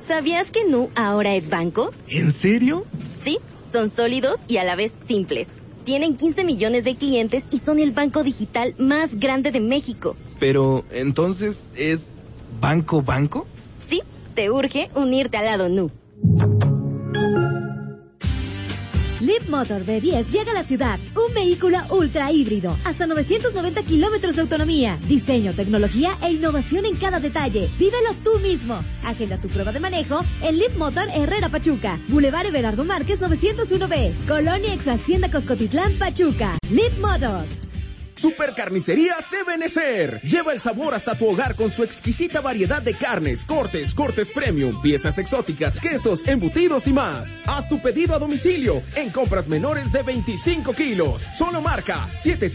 ¿Sabías que Nu ahora es banco? ¿En serio? Sí, son sólidos y a la vez simples. Tienen 15 millones de clientes y son el banco digital más grande de México. Pero, ¿entonces es banco? Sí, te urge unirte al lado Nu. Leapmotor B10 llega a la ciudad. Un vehículo ultra híbrido. Hasta 990 kilómetros de autonomía. Diseño, tecnología e innovación en cada detalle. Vívelo tú mismo. Agenda tu prueba de manejo en Leapmotor Herrera Pachuca. Boulevard Everardo Márquez 901B. Colonia Ex Hacienda Coscotitlán, Pachuca. Leapmotor. Super Carnicerías Ebenezer. Lleva el sabor hasta tu hogar con su exquisita variedad de carnes, cortes premium, piezas exóticas, quesos, embutidos y más. Haz tu pedido a domicilio en compras menores de 25 kilos. Solo marca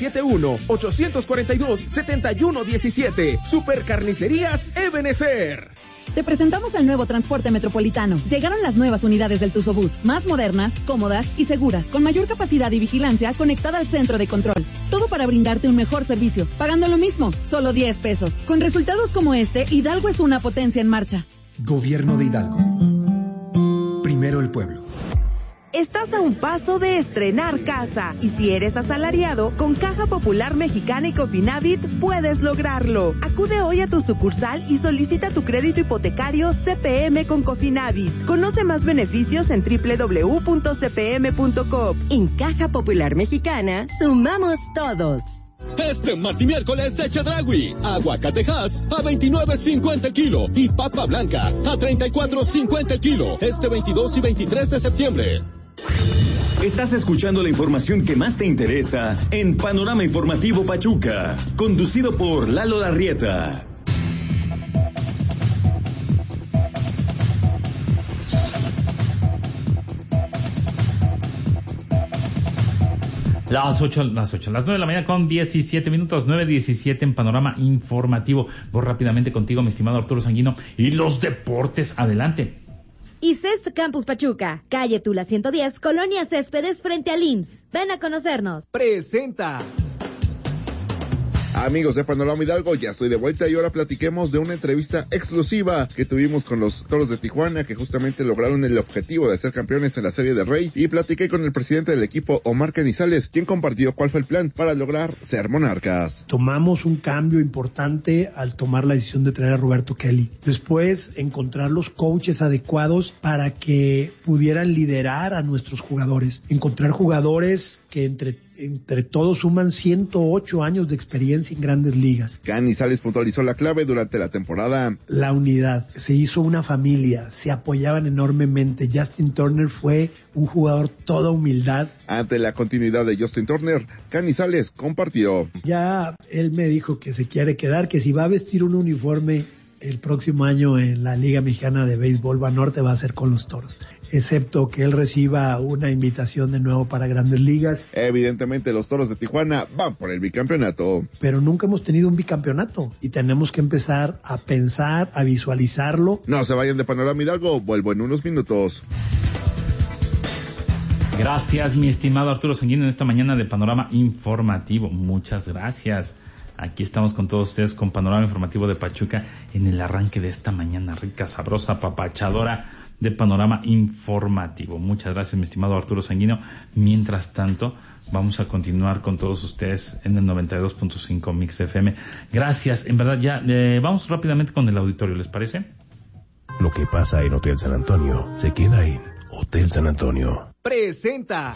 771-842-7117. Super Carnicerías Ebenezer. Te presentamos el nuevo transporte metropolitano. Llegaron las nuevas unidades del Tuzobús, más modernas, cómodas y seguras, con mayor capacidad y vigilancia conectada al centro de control. Todo para brindarte un mejor servicio, pagando lo mismo, solo 10 pesos. Con resultados como este, Hidalgo es una potencia en marcha. Gobierno de Hidalgo. Primero el pueblo. Estás a un paso de estrenar casa y si eres asalariado, con Caja Popular Mexicana y Cofinavit puedes lograrlo. Acude hoy a tu sucursal y solicita tu crédito hipotecario CPM con Cofinavit. Conoce más beneficios en www.cpm.com. En Caja Popular Mexicana, sumamos todos. Este martes y miércoles de Chedraui, aguacatejas a $29.50 el kilo y papa blanca a $34.50 el kilo, este 22 y 23 de septiembre. Estás escuchando la información que más te interesa en Panorama Informativo Pachuca, conducido por Lalo Larrieta. Las 9 de la mañana con 17 minutos, 9:17 en Panorama Informativo. Voy rápidamente contigo, mi estimado Arturo Sanguino, y los deportes, adelante. ICEST Campus Pachuca, calle Tula 110, Colonia Céspedes frente al IMSS. Ven a conocernos. Presenta. Amigos de Panorama Hidalgo, ya estoy de vuelta y ahora platiquemos de una entrevista exclusiva que tuvimos con los Toros de Tijuana, que justamente lograron el objetivo de ser campeones en la Serie del Rey, y platiqué con el presidente del equipo, Omar Canizales, quien compartió cuál fue el plan para lograr ser monarcas. Tomamos un cambio importante al tomar la decisión de traer a Roberto Kelly. Después, encontrar los coaches adecuados para que pudieran liderar a nuestros jugadores. Encontrar jugadores que entre todos suman 108 años de experiencia en grandes ligas. Canizales puntualizó la clave durante la temporada. La unidad. Se hizo una familia, se apoyaban enormemente. Justin Turner fue un jugador toda humildad. Ante la continuidad de Justin Turner, Canizales compartió. Ya él me dijo que se quiere quedar, que si va a vestir un uniforme el próximo año en la Liga Mexicana de Béisbol Banorte va a ser con los Toros, excepto que él reciba una invitación de nuevo para Grandes Ligas. Evidentemente los Toros de Tijuana van por el bicampeonato. Pero nunca hemos tenido un bicampeonato y tenemos que empezar a pensar, a visualizarlo. No se vayan de Panorama Hidalgo, vuelvo en unos minutos. Gracias, mi estimado Arturo Sanguino, en esta mañana de Panorama Informativo. Muchas gracias. Aquí estamos con todos ustedes con Panorama Informativo de Pachuca en el arranque de esta mañana rica, sabrosa, papachadora de Panorama Informativo. Muchas gracias, mi estimado Arturo Sanguino. Mientras tanto, vamos a continuar con todos ustedes en el 92.5 Mix FM. Gracias, en verdad ya vamos rápidamente con el auditorio, ¿les parece? Lo que pasa en Hotel San Antonio se queda en Hotel San Antonio. Presenta.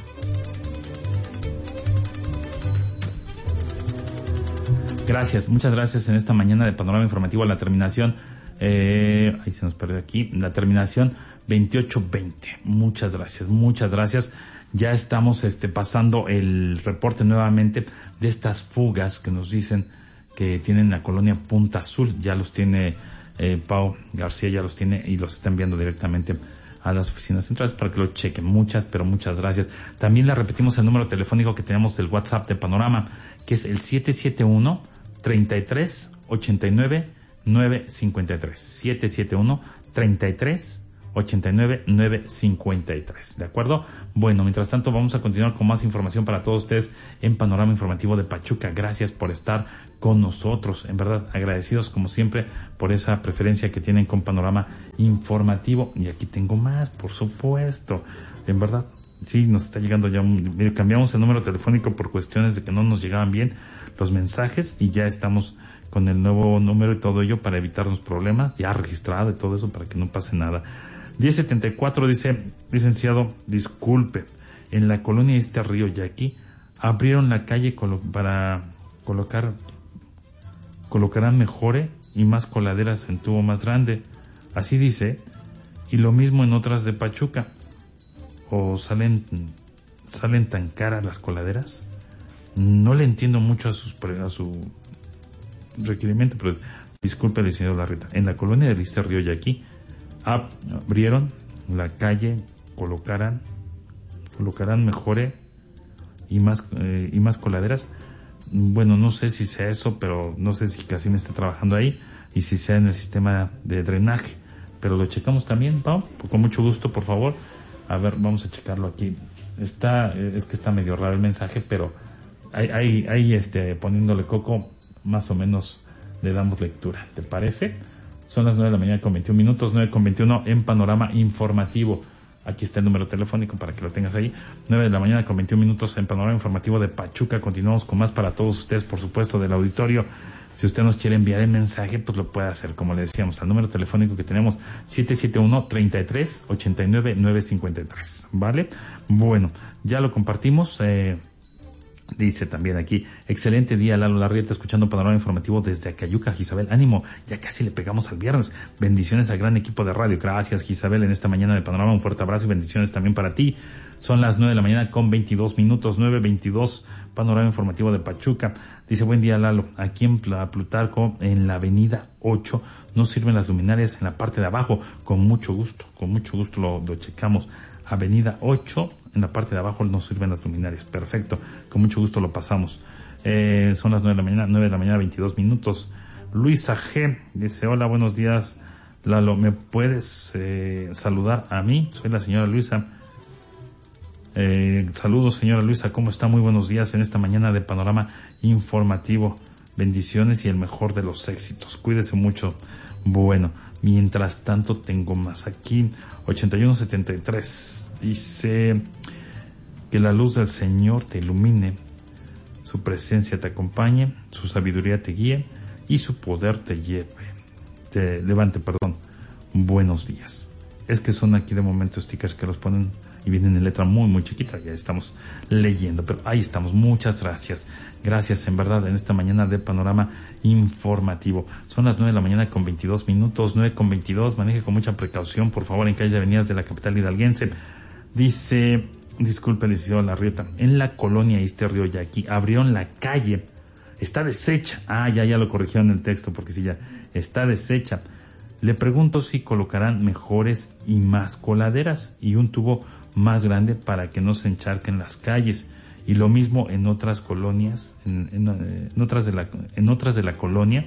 Gracias, muchas gracias en esta mañana de Panorama Informativo. La terminación, ahí se nos perdió aquí, la terminación 2820. Muchas gracias. Ya estamos pasando el reporte nuevamente de estas fugas que nos dicen que tienen la colonia Punta Azul. Ya los tiene Pau García, ya los tiene y los está enviando directamente a las oficinas centrales para que lo chequen. Muchas gracias. También le repetimos el número telefónico que tenemos del WhatsApp de Panorama, que es el 771-33-89-953. 89-953. ¿De acuerdo? Bueno, mientras tanto vamos a continuar con más información para todos ustedes en Panorama Informativo de Pachuca. Gracias por estar con nosotros. En verdad, agradecidos como siempre por esa preferencia que tienen con Panorama Informativo. Y aquí tengo más, por supuesto. En verdad, sí, nos está llegando ya cambiamos el número telefónico por cuestiones de que no nos llegaban bien los mensajes y ya estamos con el nuevo número y todo ello para evitarnos problemas, ya registrado y todo eso para que no pase nada. 1074 dice, licenciado, disculpe, en la colonia Río Yaqui abrieron la calle para colocarán mejores y más coladeras en tubo más grande, así dice, y lo mismo en otras de Pachuca. ¿O salen tan caras las coladeras? No le entiendo mucho a su requerimiento, pero disculpe, señor Larreta. En la colonia de Río Yaqui abrieron la calle, colocarán mejores y más coladeras. Bueno, no sé si sea eso, pero no sé si Casín está trabajando ahí y si sea en el sistema de drenaje, pero lo checamos también, Pau, con mucho gusto, por favor. A ver, vamos a checarlo aquí. Es que está medio raro el mensaje, pero ahí poniéndole coco, más o menos le damos lectura. ¿Te parece? Son las 9 de la mañana con 21 minutos, 9 con 21 en Panorama Informativo. Aquí está el número telefónico para que lo tengas ahí. 9 de la mañana con 21 minutos en Panorama Informativo de Pachuca. Continuamos con más para todos ustedes, por supuesto, del auditorio. Si usted nos quiere enviar el mensaje, pues lo puede hacer, como le decíamos, al número telefónico que tenemos, 771-33-89-953. ¿Vale? Bueno, ya lo compartimos. Dice también aquí, excelente día, Lalo Larrieta, escuchando Panorama Informativo desde Acayuca, Isabel. Ánimo, ya casi le pegamos al viernes. Bendiciones al gran equipo de radio. Gracias, Isabel, en esta mañana de Panorama. Un fuerte abrazo y bendiciones también para ti. Son las 9 de la mañana con 22 minutos, 9:22, Panorama Informativo de Pachuca. Dice, buen día, Lalo. Aquí en Plutarco, en la avenida 8, no sirven las luminarias en la parte de abajo. Con mucho gusto lo checamos. Avenida 8, en la parte de abajo no sirven las luminarias. Perfecto, con mucho gusto lo pasamos. Son las 9 de la mañana, 22 minutos. Luisa G. dice, hola, buenos días, Lalo, ¿me puedes saludar a mí? Soy la señora Luisa. Saludos, señora Luisa, ¿cómo está? Muy buenos días en esta mañana de Panorama Informativo. Bendiciones y el mejor de los éxitos. Cuídese mucho. Bueno, mientras tanto tengo más aquí. 8173 dice, que la luz del Señor te ilumine, su presencia te acompañe, su sabiduría te guíe y su poder te levante. Buenos días. Es que son aquí de momento stickers que los ponen y vienen en letra muy muy chiquita, ya estamos leyendo, pero ahí estamos. Muchas gracias en verdad en esta mañana de Panorama Informativo. Son las 9 de la mañana con 22 minutos, 9 con 22, maneje con mucha precaución por favor en calles y avenidas de la capital hidalguense. Dice, disculpe, licenciado Larrieta, en la colonia Río Yaqui abrieron la calle, está deshecha. Ya lo corrigieron en el texto porque sí, ya está deshecha. Le pregunto si colocarán mejores y más coladeras y un tubo más grande para que no se encharquen las calles. Y lo mismo en otras colonias, en otras de la colonia,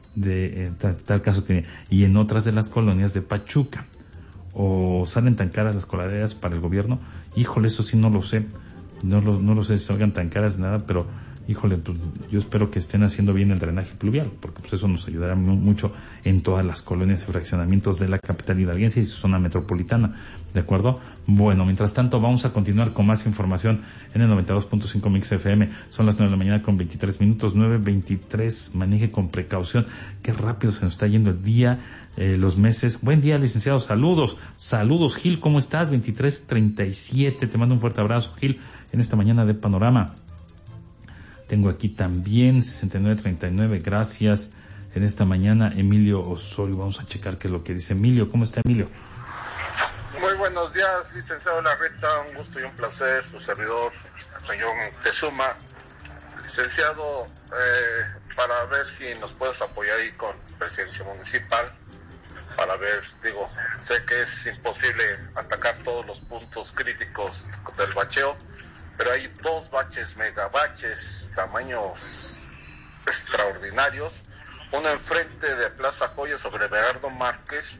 tal caso tiene, y en otras de las colonias de Pachuca. ¿O salen tan caras las coladeras para el gobierno? Híjole, eso sí no lo sé. No lo sé si salgan tan caras nada, pero híjole, pues yo espero que estén haciendo bien el drenaje pluvial, porque pues eso nos ayudará mucho en todas las colonias y fraccionamientos de la capital hidalguense y su zona metropolitana, ¿de acuerdo? Bueno, mientras tanto vamos a continuar con más información en el 92.5 Mix FM. Son las 9 de la mañana con 23 minutos, 9:23, maneje con precaución. Qué rápido se nos está yendo el día, los meses. Buen día, licenciado, saludos, Gil, ¿cómo estás? 23:37, te mando un fuerte abrazo, Gil, en esta mañana de Panorama. Tengo aquí también 6939, gracias. En esta mañana Emilio Osorio, vamos a checar qué es lo que dice Emilio. ¿Cómo está, Emilio? Muy buenos días, licenciado Larreta, un gusto y un placer, su servidor, señor Tezuma. Licenciado, para ver si nos puedes apoyar ahí con presidencia municipal, para ver, sé que es imposible atacar todos los puntos críticos del bacheo, pero hay 2 baches, megabaches, tamaños extraordinarios, uno enfrente de Plaza Joya sobre Berardo Márquez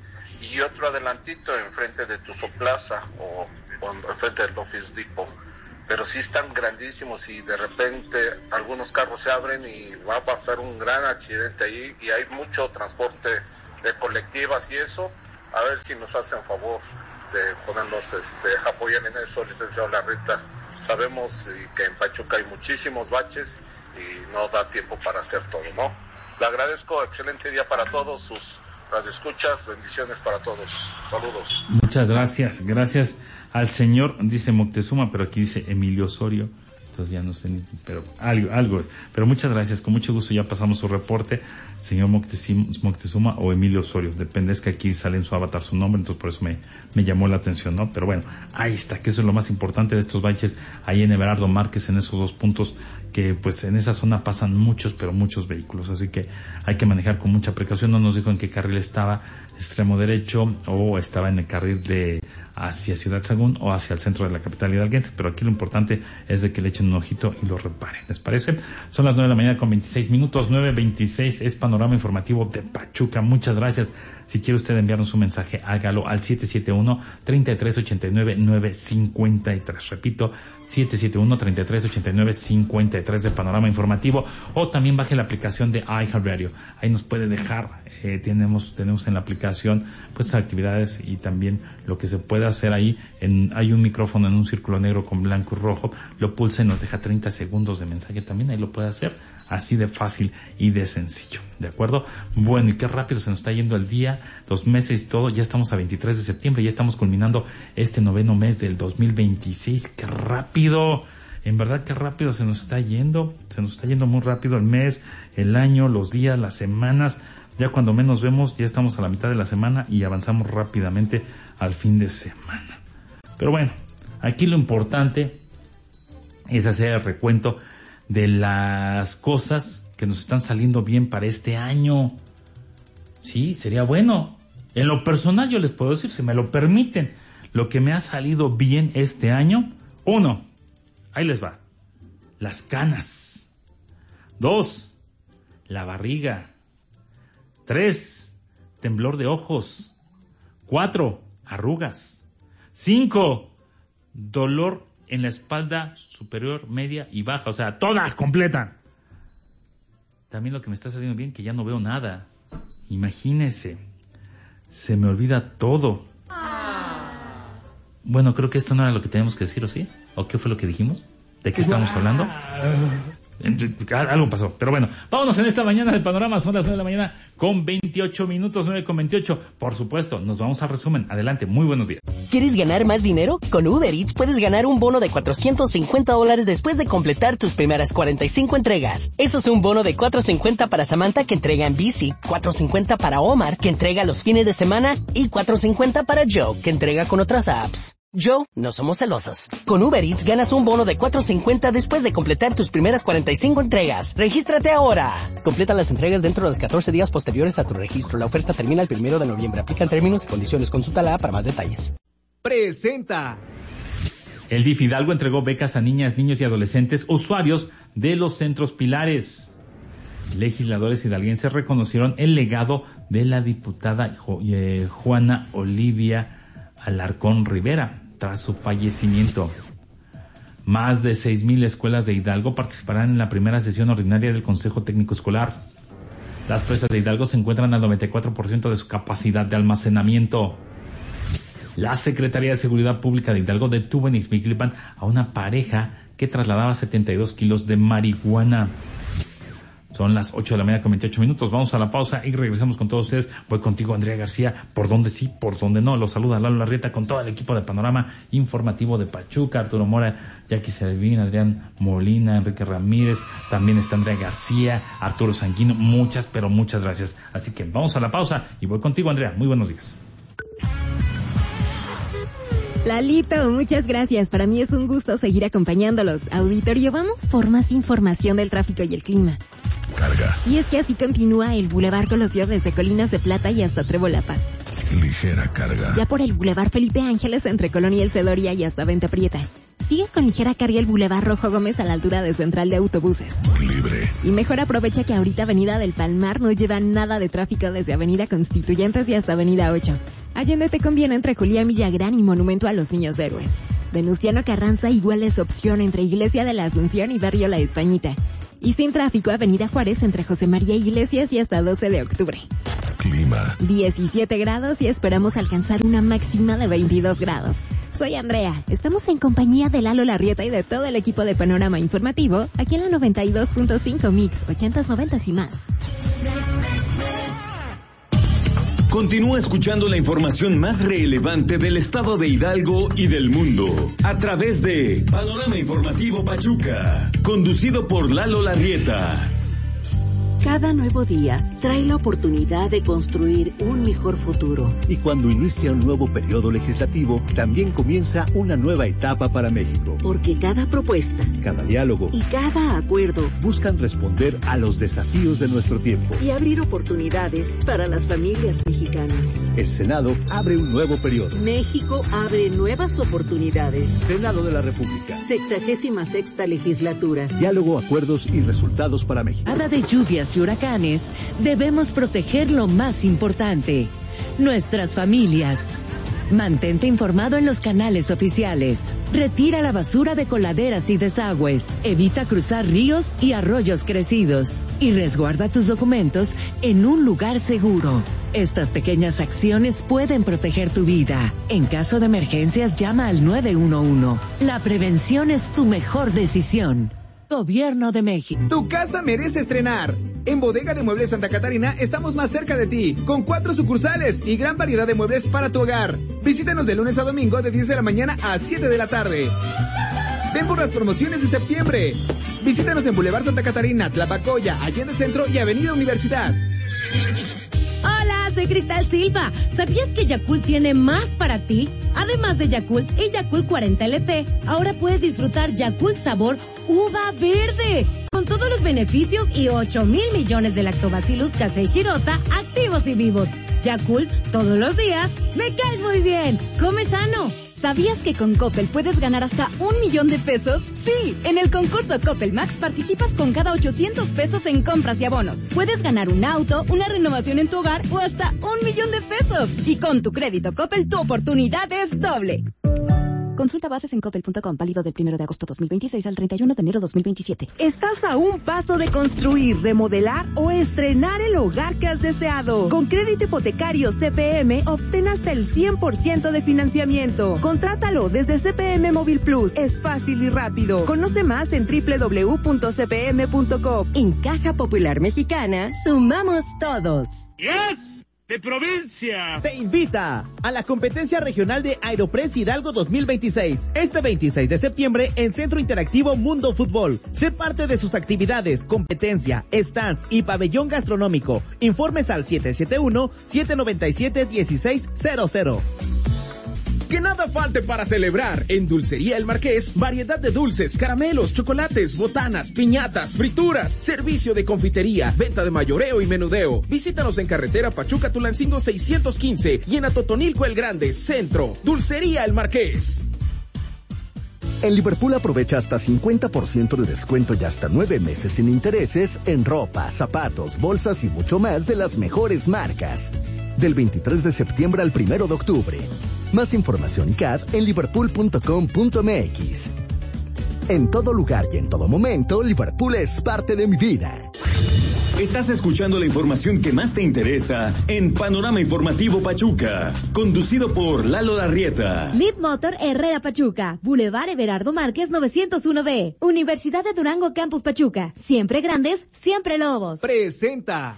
y otro adelantito enfrente de Tuzo Plaza o enfrente del Office Depot. Pero sí están grandísimos y de repente algunos carros se abren y va a pasar un gran accidente ahí, y hay mucho transporte de colectivas y eso. A ver si nos hacen favor de ponernos, apoyan en eso, licenciado Larreta. Sabemos que en Pachuca hay muchísimos baches y no da tiempo para hacer todo, ¿no? Le agradezco, excelente día para todos sus radioescuchas, bendiciones para todos, saludos. Muchas gracias al señor, dice Moctezuma, pero aquí dice Emilio Osorio, entonces ya no sé, pero algo es. Pero muchas gracias, con mucho gusto ya pasamos su reporte, señor Moctezuma o Emilio Osorio, depende, es que aquí sale en su avatar su nombre, entonces por eso me llamó la atención, ¿no? Pero bueno, ahí está, que eso es lo más importante de estos baches, ahí en Everardo Márquez, en esos 2 puntos, que pues en esa zona pasan muchos vehículos, así que hay que manejar con mucha precaución. No nos dijo en qué carril estaba, extremo derecho, o estaba en el carril de hacia Ciudad Sagún o hacia el centro de la capital hidalguense, pero aquí lo importante es de que le echen un ojito y lo reparen, ¿les parece? Son las 9 de la mañana con 26 minutos, 9:26, es Panorama Informativo de Pachuca. Muchas gracias. Si quiere usted enviarnos un mensaje, hágalo al 771-3389-953. Repito, 771-3389-53 de Panorama Informativo, o también baje la aplicación de iHeartRadio. Ahí nos puede dejar, tenemos en la aplicación pues actividades y también lo que se puede hacer ahí. Hay un micrófono en un círculo negro con blanco y rojo, lo pulsa y nos deja 30 segundos de mensaje también, ahí lo puede hacer, así de fácil y de sencillo, ¿de acuerdo? Bueno, y qué rápido se nos está yendo el día, los meses y todo, ya estamos a 23 de septiembre, ya estamos culminando este 9º mes del 2026, qué rápido, en verdad qué rápido se nos está yendo muy rápido el mes, el año, los días, las semanas, ya cuando menos vemos, ya estamos a la mitad de la semana y avanzamos rápidamente al fin de semana. Pero bueno, aquí lo importante es hacer el recuento de las cosas que nos están saliendo bien para este año. Sí, sería bueno. En lo personal yo les puedo decir, si me lo permiten, lo que me ha salido bien este año, 1, ahí les va, las canas. 2, la barriga. 3, temblor de ojos. 4, arrugas. 5, dolor en la espalda superior, media y baja, o sea, toda completa. También lo que me está saliendo bien, que ya no veo nada. Imagínese, se me olvida todo. Bueno, creo que esto no era lo que teníamos que decir, ¿o sí? ¿O qué fue lo que dijimos? ¿De qué estábamos hablando? Algo pasó, pero bueno, vámonos en esta mañana de Panorama. Son las 9 de la mañana con 28 minutos, 9:28. Por supuesto, nos vamos al resumen. Adelante, muy buenos días. ¿Quieres ganar más dinero? Con Uber Eats puedes ganar un bono de $450 después de completar tus primeras 45 entregas. Eso es un bono de $450 para Samantha, que entrega en bici, $450 para Omar, que entrega los fines de semana, y $450 para Joe, que entrega con otras apps. Joe, no somos celosos. Con Uber Eats ganas un bono de $450 después de completar tus primeras 45 entregas. ¡Regístrate ahora! Completa las entregas dentro de los 14 días posteriores a tu registro. La oferta termina el 1 de noviembre. Aplican términos y condiciones. Consúltala para más detalles. Presenta. El DIF Hidalgo entregó becas a niñas, niños y adolescentes usuarios de los centros pilares. Legisladores hidalguenses reconocieron el legado de la diputada Juana Olivia Alarcón Rivera tras su fallecimiento. Más de 6,000 escuelas de Hidalgo participarán en la primera sesión ordinaria del Consejo Técnico Escolar. Las presas de Hidalgo se encuentran al 94% de su capacidad de almacenamiento. La Secretaría de Seguridad Pública de Hidalgo detuvo en Ixmiquilpan a una pareja que trasladaba 72 kilos de marihuana. Son las 8 de la mañana con 28 minutos. Vamos a la pausa y regresamos con todos ustedes. Voy contigo, Andrea García. Por donde sí, por donde no. Los saluda Lalo Larrieta con todo el equipo de Panorama Informativo de Pachuca. Arturo Mora, Jackie Servín, Adrián Molina, Enrique Ramírez. También está Andrea García, Arturo Sanguino. Muchas, pero muchas gracias. Así que vamos a la pausa y voy contigo, Andrea. Muy buenos días. Lalito, muchas gracias. Para mí es un gusto seguir acompañándolos. Auditorio, vamos por más información del tráfico y el clima. Carga. Y es que así continúa el Boulevard Colosio desde Colinas de Plata y hasta Trébol La Paz. Ligera carga. Ya por el Boulevard Felipe Ángeles entre Colonia y El Cedoria y hasta Venta Prieta. Sigue con ligera carga el Boulevard Rojo Gómez a la altura de Central de Autobuses. Libre. Y mejor aprovecha que ahorita Avenida del Palmar no lleva nada de tráfico desde Avenida Constituyentes y hasta Avenida 8. Allende te conviene entre Julián Villagrán y Monumento a los Niños Héroes. Venustiano Carranza igual es opción entre Iglesia de la Asunción y Barrio La Españita. Y sin tráfico, Avenida Juárez entre José María Iglesias y hasta 12 de octubre. Clima. 17 grados y esperamos alcanzar una máxima de 22 grados. Soy Andrea. Estamos en compañía de Lalo Larrieta y de todo el equipo de Panorama Informativo, aquí en la 92.5 Mix, 80s, 90s y más. Continúa escuchando la información más relevante del estado de Hidalgo y del mundo a través de Panorama Informativo Pachuca, conducido por Lalo Larrieta. Cada nuevo día trae la oportunidad de construir un mejor futuro. Y cuando inicia un nuevo periodo legislativo, también comienza una nueva etapa para México. Porque cada propuesta, cada diálogo y cada acuerdo buscan responder a los desafíos de nuestro tiempo y abrir oportunidades para las familias mexicanas. El Senado abre un nuevo periodo. México abre nuevas oportunidades. Senado de la República. 66ª legislatura. Diálogo, acuerdos y resultados para México. Hada de lluvias y huracanes, debemos proteger lo más importante, nuestras familias. Mantente informado en los canales oficiales. Retira la basura de coladeras y desagües. Evita cruzar ríos y arroyos crecidos. Y resguarda tus documentos en un lugar seguro. Estas pequeñas acciones pueden proteger tu vida. En caso de emergencias, llama al 911. La prevención es tu mejor decisión. Gobierno de México. Tu casa merece estrenar. En Bodega de Muebles Santa Catarina estamos más cerca de ti, con 4 sucursales y gran variedad de muebles para tu hogar. Visítanos de lunes a domingo de 10 de la mañana a 7 de la tarde. Ven por las promociones de septiembre. Visítanos en Boulevard Santa Catarina, Tlapacoya, Allende Centro y Avenida Universidad. Hola, soy Cristal Silva. ¿Sabías que Yakult tiene más para ti? Además de Yakult y Yakult 40 LT, ahora puedes disfrutar Yakult sabor uva verde, con todos los beneficios y 8,000 millones de Lactobacillus casei shirota activos y vivos. Yakult, todos los días, me caes muy bien. Come sano. ¿Sabías que con Coppel puedes ganar hasta 1 millón de pesos? Sí, en el concurso Coppel Max participas con cada 800 pesos en compras y abonos. Puedes ganar un auto, una renovación en tu hogar o hasta 1 millón de pesos. Y con tu crédito Coppel, tu oportunidad es doble. Consulta bases en coppel.com, válido del 1 de agosto 2026 al 31 de enero 2027. Estás a un paso de construir, remodelar o estrenar el hogar que has deseado. Con crédito hipotecario CPM, obtén hasta el 100% de financiamiento. Contrátalo desde CPM Móvil Plus. Es fácil y rápido. Conoce más en www.cpm.com. En Caja Popular Mexicana, sumamos todos. ¡Yes! ¡De provincia! Te invita a la competencia regional de Aeropress Hidalgo 2026. Este 26 de septiembre en Centro Interactivo Mundo Fútbol. Sé parte de sus actividades, competencia, stands y pabellón gastronómico. Informes al 771-797-1600. Que nada falte para celebrar. En Dulcería El Marqués, variedad de dulces, caramelos, chocolates, botanas, piñatas, frituras, servicio de confitería, venta de mayoreo y menudeo. Visítanos en carretera Pachuca-Tulancingo 615 y en Atotonilco El Grande, Centro. Dulcería El Marqués. En Liverpool aprovecha hasta 50% de descuento y hasta 9 meses sin intereses en ropa, zapatos, bolsas y mucho más de las mejores marcas. Del 23 de septiembre al 1 de octubre. Más información y CAD en liverpool.com.mx. En todo lugar y en todo momento, Liverpool es parte de mi vida. Estás escuchando la información que más te interesa en Panorama Informativo Pachuca, conducido por Lalo Larrieta. Lead Motor Herrera Pachuca, Boulevard Everardo Márquez 901B, Universidad de Durango Campus Pachuca. Siempre grandes, siempre lobos. Presenta.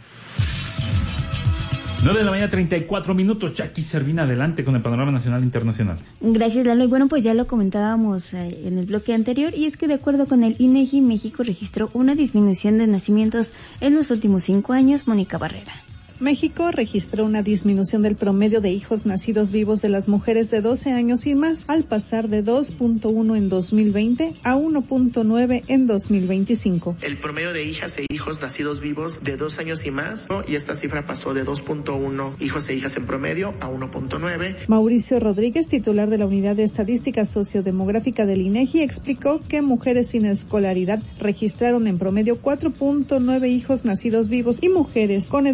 9 de la mañana, 34 minutos. Jackie Servina, adelante con el panorama nacional e internacional. Gracias, Lalo. Y bueno, pues ya lo comentábamos en el bloque anterior, y es que de acuerdo con el INEGI, México registró una disminución de nacimientos en los últimos 5 años. Mónica Barrera. México registró una disminución del promedio de hijos nacidos vivos de las mujeres de 12 años y más, al pasar de 2.1 en 2020 a 1.9 en 2025. El promedio de hijas e hijos nacidos vivos de 2 años y más, y esta cifra pasó de 2.1 hijos e hijas en promedio a 1.9. Mauricio Rodríguez, titular de la Unidad de Estadística Sociodemográfica del INEGI, explicó que mujeres sin escolaridad registraron en promedio 4.9 hijos nacidos vivos y mujeres con educación media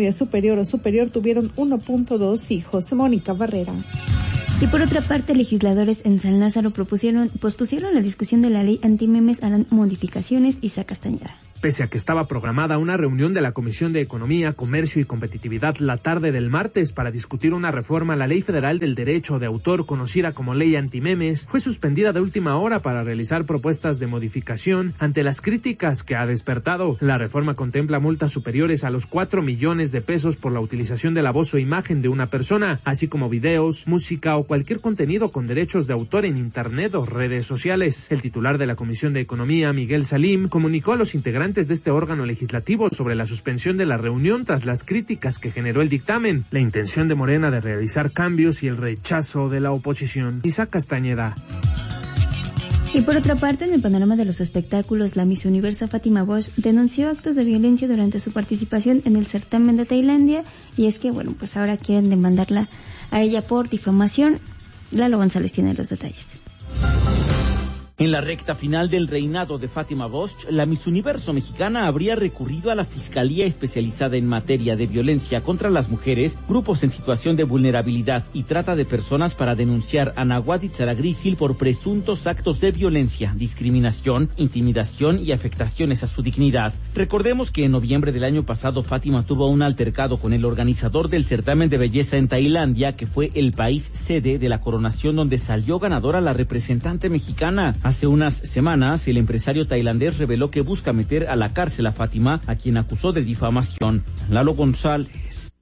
media superior o superior tuvieron 1.2 hijos. Mónica Barrera. Y por otra parte, legisladores en San Lázaro pospusieron la discusión de la ley antimemes, harán modificaciones. Isaac Castañeda. Pese a que estaba programada una reunión de la Comisión de Economía, Comercio y Competitividad la tarde del martes para discutir una reforma a la Ley Federal del Derecho de Autor, conocida como Ley Antimemes, fue suspendida de última hora para realizar propuestas de modificación ante las críticas que ha despertado. La reforma contempla multas superiores a los 4 millones de pesos por la utilización de la voz o imagen de una persona, así como videos, música o cualquier contenido con derechos de autor en Internet o redes sociales. El titular de la Comisión de Economía, Miguel Salim, comunicó a los integrantes de este órgano legislativo sobre la suspensión de la reunión tras las críticas que generó el dictamen, la intención de Morena de realizar cambios y el rechazo de la oposición. Isaac Castañeda. Y por otra parte, en el panorama de los espectáculos, la Miss Universo Fátima Bosch denunció actos de violencia durante su participación en el certamen de Tailandia, y es que, pues ahora quieren demandarla a ella por difamación. Lalo González tiene los detalles. En la recta final del reinado de Fátima Bosch, la Miss Universo mexicana habría recurrido a la Fiscalía Especializada en Materia de Violencia contra las Mujeres, grupos en situación de vulnerabilidad y trata de personas para denunciar a Nahuatl Itzaragrícil por presuntos actos de violencia, discriminación, intimidación y afectaciones a su dignidad. Recordemos que en noviembre del año pasado Fátima tuvo un altercado con el organizador del certamen de belleza en Tailandia, que fue el país sede de la coronación donde salió ganadora la representante mexicana. Hace unas semanas, el empresario tailandés reveló que busca meter a la cárcel a Fátima, a quien acusó de difamación. Lalo González.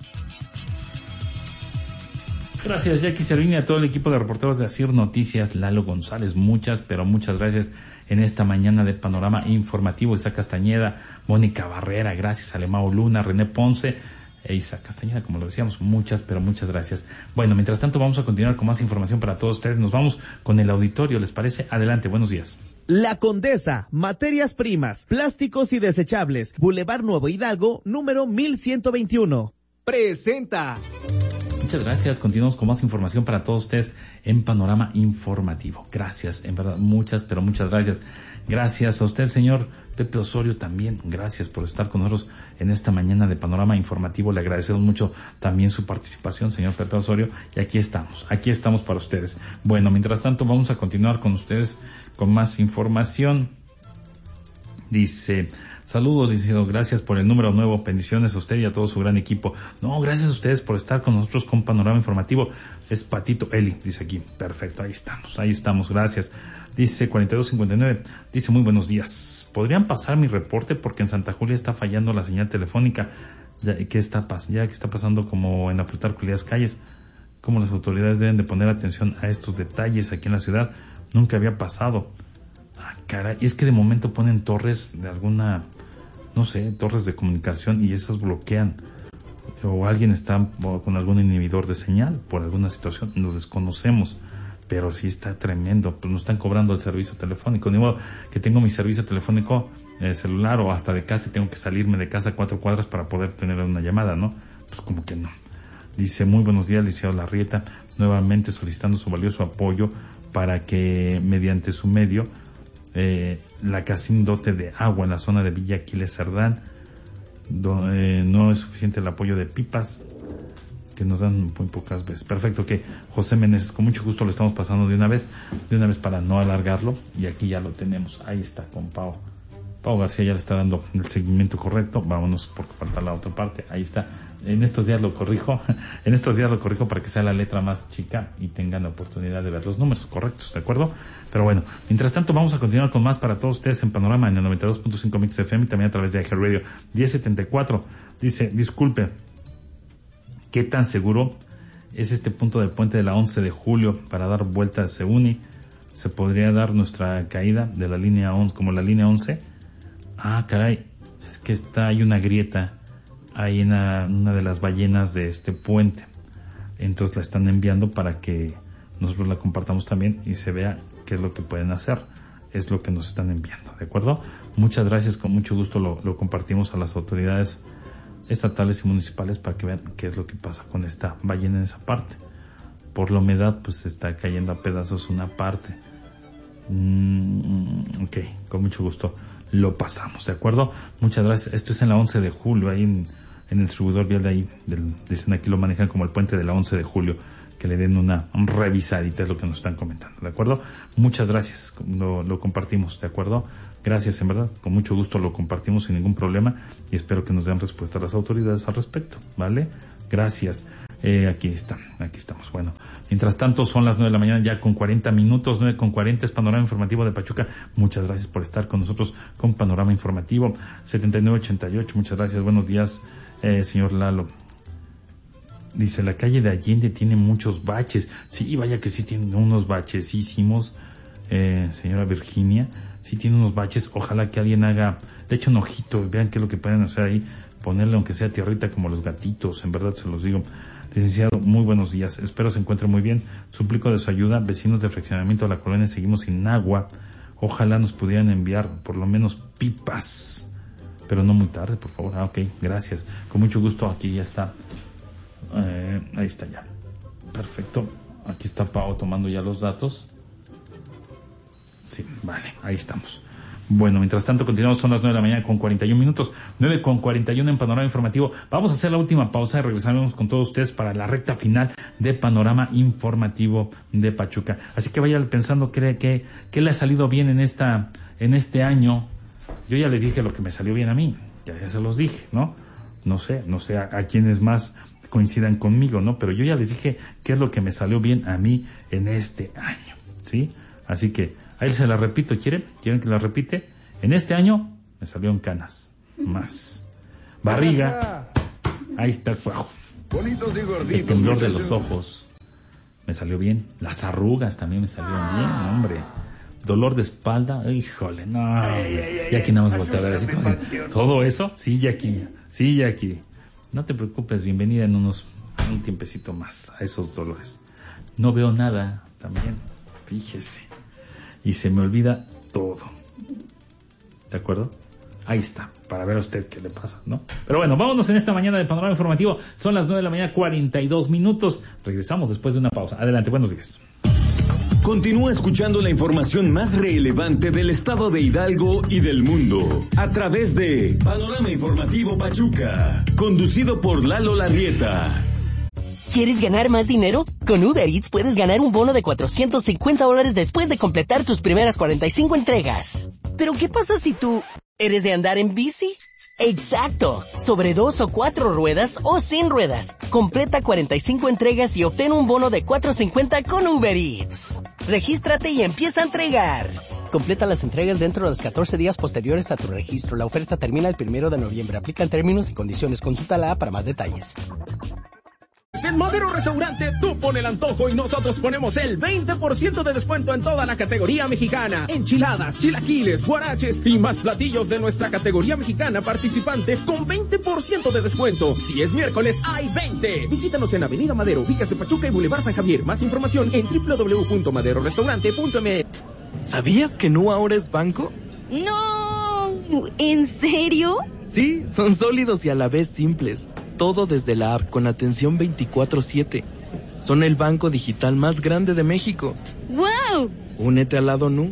Gracias, Jackie Servini, a todo el equipo de reporteros de Asir Noticias. Lalo González, muchas gracias en esta mañana de Panorama Informativo. Isaac Castañeda, Mónica Barrera, gracias a Lemao Luna, René Ponce, Isaac Castañeda, como lo decíamos, muchas gracias. Bueno, mientras tanto vamos a continuar con más información para todos ustedes. Nos vamos con el auditorio, ¿les parece? Adelante, buenos días. La Condesa, materias primas, plásticos y desechables, Boulevard Nuevo Hidalgo, número 1121. Presenta. Muchas gracias, continuamos con más información para todos ustedes en Panorama Informativo. Gracias, en verdad, muchas gracias. Gracias a usted, señor Pepe Osorio, también. Gracias por estar con nosotros en esta mañana de Panorama Informativo. Le agradecemos mucho también su participación, señor Pepe Osorio. Y aquí estamos para ustedes. Bueno, mientras tanto vamos a continuar con ustedes con más información. Dice, saludos, dice, gracias por el número nuevo, bendiciones a usted y a todo su gran equipo. No, gracias a ustedes por estar con nosotros con Panorama Informativo. Es Patito Eli, dice aquí. Perfecto, ahí estamos, gracias. Dice 4259, dice, muy buenos días. ¿Podrían pasar mi reporte? Porque en Santa Julia está fallando la señal telefónica. Ya que está pasando como en la Plutarco Elías Calles. Como las autoridades deben de poner atención a estos detalles aquí en la ciudad. Nunca había pasado. Caray, y es que de momento ponen torres de alguna, torres de comunicación y esas bloquean. O alguien está con algún inhibidor de señal por alguna situación, nos desconocemos. Pero sí está tremendo, pues nos están cobrando el servicio telefónico. Ni modo que tengo mi servicio telefónico celular o hasta de casa y tengo que salirme de casa 4 cuadras para poder tener una llamada, ¿no? Pues como que no. Dice, muy buenos días, licenciado Larrieta, nuevamente solicitando su valioso apoyo para que mediante su medio la CACIM dote de agua en la zona de Villa Aquiles Cerdán. No es suficiente el apoyo de pipas que nos dan muy pocas veces. Perfecto, que José Meneses, con mucho gusto lo estamos pasando de una vez para no alargarlo, y aquí ya lo tenemos, ahí está con Pau García, ya le está dando el seguimiento correcto. Vámonos porque falta la otra parte, ahí está. En estos días lo corrijo para que sea la letra más chica y tengan la oportunidad de ver los números correctos, ¿de acuerdo? Pero bueno, mientras tanto vamos a continuar con más para todos ustedes en Panorama en el 92.5 Mix FM y también a través de iHeart Radio 1074. Dice, disculpe, ¿qué tan seguro es este punto del puente de la 11 de julio para dar vuelta a Seuni? ¿Se podría dar nuestra caída de la línea 11 como la línea 11? Ah, caray, es que hay una grieta ahí en una de las ballenas de este puente. Entonces la están enviando para que nosotros la compartamos también y se vea qué es lo que pueden hacer. Es lo que nos están enviando, ¿de acuerdo? Muchas gracias, con mucho gusto lo compartimos a las autoridades estatales y municipales para que vean qué es lo que pasa con esta ballena en esa parte. Por la humedad, pues se está cayendo a pedazos una parte. Ok, con mucho gusto lo pasamos, ¿de acuerdo? Muchas gracias. Esto es en la 11 de julio, ahí en el distribuidor vial de ahí, dicen aquí lo manejan como el puente de la 11 de julio, que le den una revisadita, es lo que nos están comentando, ¿de acuerdo? Muchas gracias, lo compartimos, ¿de acuerdo? Gracias, en verdad, con mucho gusto lo compartimos sin ningún problema y espero que nos den respuesta a las autoridades al respecto, ¿vale? Gracias. Aquí estamos. Bueno, mientras tanto son las 9 de la mañana ya con 40 minutos, 9:40 es Panorama Informativo de Pachuca. Muchas gracias por estar con nosotros con Panorama Informativo 7988. Muchas gracias, buenos días, señor Lalo. Dice, la calle de Allende tiene muchos baches. Sí, vaya que sí tiene unos bachesísimos, señora Virginia. Sí tiene unos baches. Ojalá que alguien le eche un ojito, vean qué es lo que pueden hacer ahí. Ponerle aunque sea tierrita como los gatitos, en verdad se los digo. Licenciado, muy buenos días. Espero se encuentre muy bien. Suplico de su ayuda. Vecinos de fraccionamiento de la colonia seguimos sin agua. Ojalá nos pudieran enviar por lo menos pipas. Pero no muy tarde, por favor. Ok, gracias. Con mucho gusto, aquí ya está. Ahí está ya. Perfecto. Aquí está Pao tomando ya los datos. Sí, vale, ahí estamos. Bueno, mientras tanto continuamos, son las 9 de la mañana con 41 minutos, 9:41 en Panorama Informativo. Vamos a hacer la última pausa y regresaremos con todos ustedes para la recta final de Panorama Informativo de Pachuca. Así que vayan pensando qué le ha salido bien en este año. Yo ya les dije lo que me salió bien a mí, ya se los dije, ¿no? No sé a quienes más coincidan conmigo, ¿no? Pero yo ya les dije qué es lo que me salió bien a mí en este año, ¿sí? Así que ahí se la repito, ¿quieren que la repite? En este año me salieron canas, más barriga, ahí está el cuajo, el temblor de los ojos, me salió bien, las arrugas también me salieron bien, hombre, dolor de espalda, híjole, no, y aquí nada más voltear a ver así, todo eso, sí, ya aquí, no te preocupes, bienvenida en un tiempecito más a esos dolores. No veo nada, también, fíjese. Y se me olvida todo. ¿De acuerdo? Ahí está, para ver a usted qué le pasa, ¿no? Pero bueno, vámonos en esta mañana de Panorama Informativo. Son las 9 de la mañana, 42 minutos. Regresamos después de una pausa. Adelante, buenos días. Continúa escuchando la información más relevante del estado de Hidalgo y del mundo a través de Panorama Informativo Pachuca, conducido por Lalo Larrieta. ¿Quieres ganar más dinero? Con Uber Eats puedes ganar un bono de $450 después de completar tus primeras 45 entregas. ¿Pero qué pasa si tú eres de andar en bici? ¡Exacto! Sobre 2 o 4 ruedas o sin ruedas. Completa 45 entregas y obtén un bono de $450 con Uber Eats. Regístrate y empieza a entregar. Completa las entregas dentro de los 14 días posteriores a tu registro. La oferta termina el 1 de noviembre. Aplican términos y condiciones. Consulta la app para más detalles. En Madero Restaurante, tú pon el antojo y nosotros ponemos el 20% de descuento en toda la categoría mexicana. Enchiladas, chilaquiles, guaraches y más platillos de nuestra categoría mexicana participante con 20% de descuento. Si es miércoles, hay 20. Visítanos en Avenida Madero, Villas de Pachuca y Boulevard San Javier. Más información en www.maderorestaurante.mx. ¿Sabías que Nu ahora es banco? ¡No! ¿En serio? Sí, son sólidos y a la vez simples. Todo desde la app con atención 24/7. Son el banco digital más grande de México. ¡Wow! Únete al lado Nu.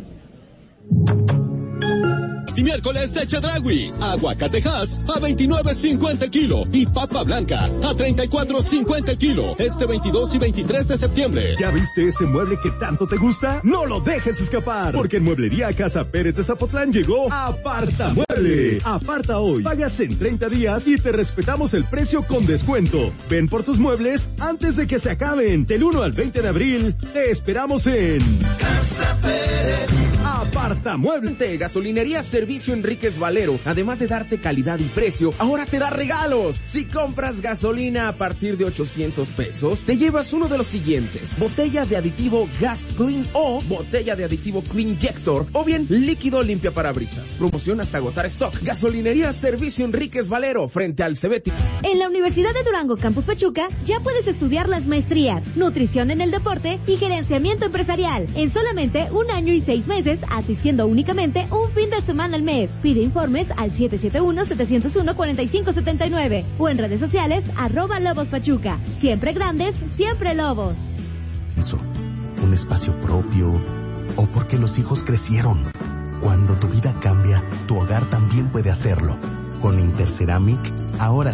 Este miércoles de Chedraui, aguacatejas a $29.50 el kilo y papa blanca a $34.50 el kilo. Este 22 y 23 de septiembre. ¿Ya viste ese mueble que tanto te gusta? No lo dejes escapar, porque en Mueblería Casa Pérez de Zapotlán llegó Aparta Mueble. Aparta hoy, pagas en 30 días y te respetamos el precio con descuento. Ven por tus muebles antes de que se acaben. Del 1 al 20 de abril, te esperamos en Casa Pérez. Aparta Mueble. Gasolinería Servicio Enríquez Valero, además de darte calidad y precio, ahora te da regalos. Si compras gasolina a partir de $800, te llevas uno de los siguientes: botella de aditivo Gas Clean o botella de aditivo Cleanjector, o bien líquido limpia parabrisas. Promoción hasta agotar stock. Gasolinería Servicio Enríquez Valero, frente al Cebeti. En la Universidad de Durango Campus Pachuca ya puedes estudiar las maestrías Nutrición en el Deporte y Gerenciamiento Empresarial en solamente 1 año y 6 meses, asistiendo únicamente un fin de semana al mes. Pide informes al 771-701-4579 o en redes sociales @Lobos Pachuca. Siempre grandes, siempre Lobos. Un espacio propio, o porque los hijos crecieron. Cuando tu vida cambia, tu hogar también puede hacerlo. Con Interceramic, ahora sí,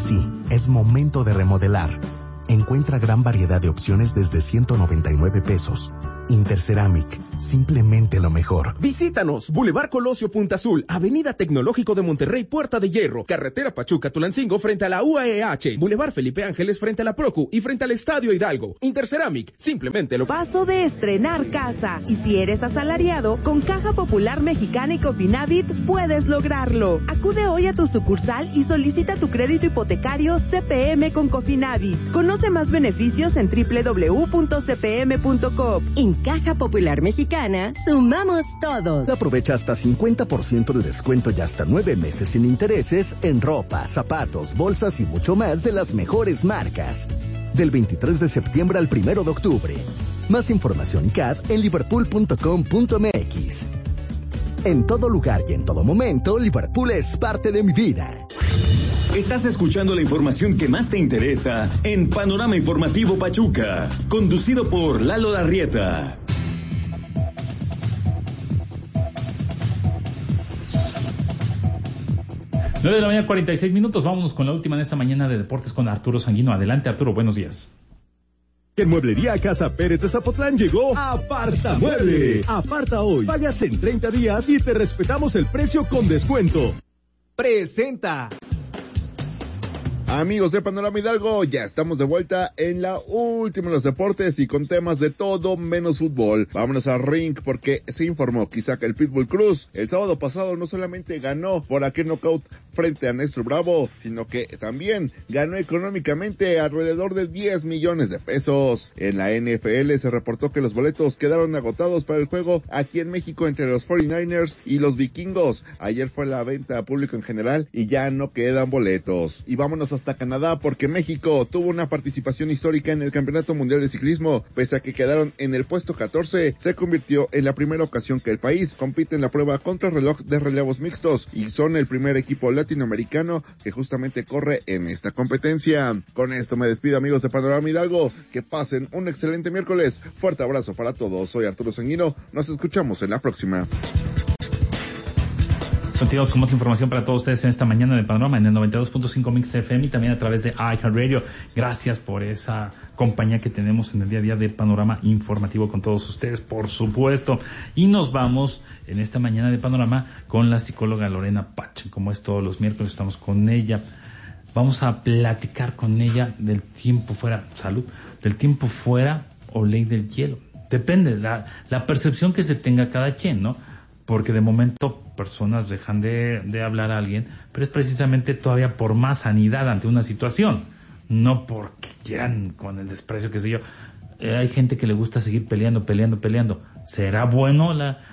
Es momento de remodelar. Encuentra gran variedad de opciones desde 199 pesos. Interceramic, simplemente lo mejor. Visítanos, Boulevard Colosio Punta Azul, Avenida Tecnológico de Monterrey, Puerta de Hierro, Carretera Pachuca-Tulancingo frente a la UAEH, Boulevard Felipe Ángeles frente a la Procu y frente al Estadio Hidalgo. Interceramic, simplemente lo... Paso de estrenar casa. Y si eres asalariado, con Caja Popular Mexicana y Cofinavit puedes lograrlo. Acude hoy a tu sucursal y solicita tu crédito hipotecario CPM con Cofinavit. Conoce más beneficios en www.cpm.com. En Caja Popular Mexicana, sumamos todos. Aprovecha hasta 50% de descuento y hasta 9 meses sin intereses en ropa, zapatos, bolsas y mucho más de las mejores marcas. Del 23 de septiembre al 1 de octubre. Más información y CAD en liverpool.com.mx. En todo lugar y en todo momento, Liverpool es parte de mi vida. Estás escuchando la información que más te interesa en Panorama Informativo Pachuca, conducido por Lalo Larrieta. Nueve de la mañana, 46 minutos. Vámonos con la última en esta mañana de deportes con Arturo Sanguino. Adelante, Arturo, buenos días. En Mueblería Casa Pérez de Zapotlán llegó Aparta Mueble. Aparta hoy, pagas en 30 días y te respetamos el precio con descuento. Presenta. Amigos de Panorama Hidalgo, ya estamos de vuelta en la última de los deportes y con temas de todo menos fútbol. Vámonos al ring porque se informó que Isaac el Pitbull Cruz el sábado pasado no solamente ganó por aquel knockout frente a Néstor Bravo, sino que también ganó económicamente alrededor de 10 millones de pesos. En la NFL se reportó que los boletos quedaron agotados para el juego aquí en México entre los 49ers y los Vikingos. Ayer fue la venta a público en general y ya no quedan boletos. Y vámonos hasta Canadá porque México tuvo una participación histórica en el Campeonato Mundial de Ciclismo. Pese a que quedaron en el puesto 14, se convirtió en la primera ocasión que el país compite en la prueba contrarreloj de relevos mixtos y son el primer equipo latinoamericano que justamente corre en esta competencia. Con esto me despido, amigos de Panorama Hidalgo, que pasen un excelente miércoles. Fuerte abrazo para todos, soy Arturo Sanguino, nos escuchamos en la próxima. Continuamos con más información para todos ustedes en esta mañana de Panorama en el 92.5 Mix FM y también a través de iHeartRadio. Gracias por esa compañía que tenemos en el día a día de Panorama Informativo con todos ustedes, por supuesto. Y nos vamos en esta mañana de Panorama con la psicóloga Lorena Pach. Como es todos los miércoles, estamos con ella. Vamos a platicar con ella del tiempo fuera, salud, del tiempo fuera o ley del hielo. Depende la percepción que se tenga cada quien, ¿no? Porque de momento personas dejan de hablar a alguien, pero es precisamente todavía por más sanidad ante una situación, no porque quieran con el desprecio, qué sé yo. Hay gente que le gusta seguir peleando. ¿Será bueno